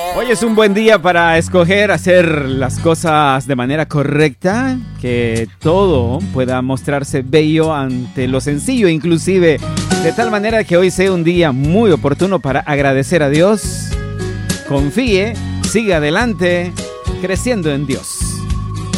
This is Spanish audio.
Hoy es un buen día para escoger hacer las cosas de manera correcta, que todo pueda mostrarse bello ante lo sencillo, inclusive de tal manera que hoy sea un día muy oportuno para agradecer a Dios. Confíe, siga adelante, creciendo en Dios.